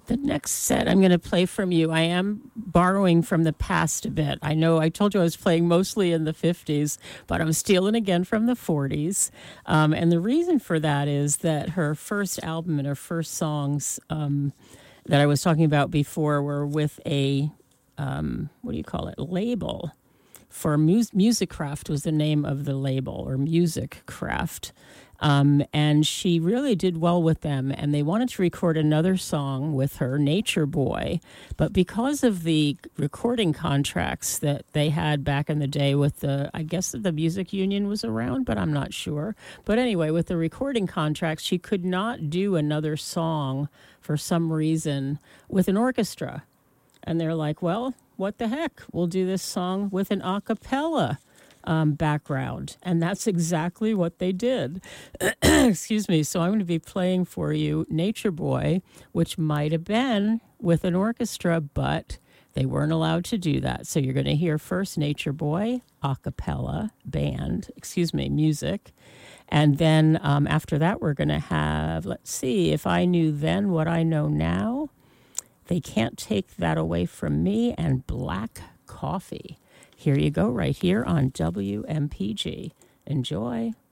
The next set I'm going to play from you, I am borrowing from the past a bit. I know I told you I was playing mostly in the 50s, but I'm stealing again from the 40s. And the reason for that is that her first album and her first songs that I was talking about before were with a, what do you call it, label. For Music Craft was the name of the label, or Music Craft. And she really did well with them, and they wanted to record another song with her, Nature Boy. But because of the recording contracts that they had back in the day with I guess the music union was around, but I'm not sure. But anyway, with the recording contracts, she could not do another song for some reason with an orchestra. And they're like, well, what the heck? We'll do this song with an a cappella background. And that's exactly what they did. Excuse me. So I'm going to be playing for you Nature Boy, which might have been with an orchestra, but they weren't allowed to do that. So you're going to hear first Nature Boy, a cappella, music. And then after that, we're going to have, let's see, If I Knew Then What I Know Now. They Can't Take That Away From Me, and Black Coffee. Here you go, right here on WMPG. Enjoy.